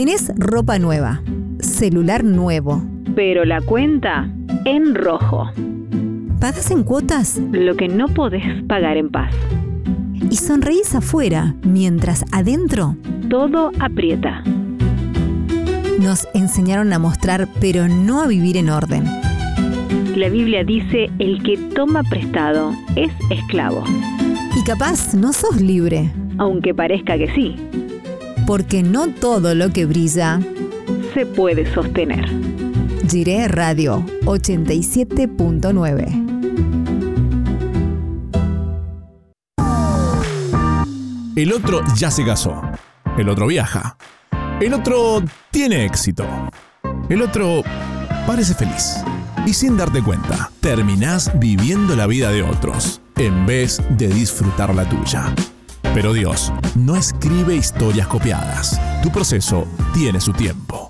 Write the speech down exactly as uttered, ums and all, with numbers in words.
Tenés ropa nueva, celular nuevo. Pero la cuenta en rojo. ¿Pagás en cuotas? Lo que no podés pagar en paz. Y sonreís afuera, mientras adentro todo aprieta. Nos enseñaron a mostrar, pero no a vivir en orden. La Biblia dice, el que toma prestado es esclavo. Y capaz no sos libre. Aunque parezca que sí. Porque no todo lo que brilla se puede sostener. Jiré Radio ochenta y siete punto nueve. El otro ya se casó. El otro viaja. El otro tiene éxito. El otro parece feliz. Y sin darte cuenta, terminás viviendo la vida de otros en vez de disfrutar la tuya. Pero Dios no escribe historias copiadas. Tu proceso tiene su tiempo.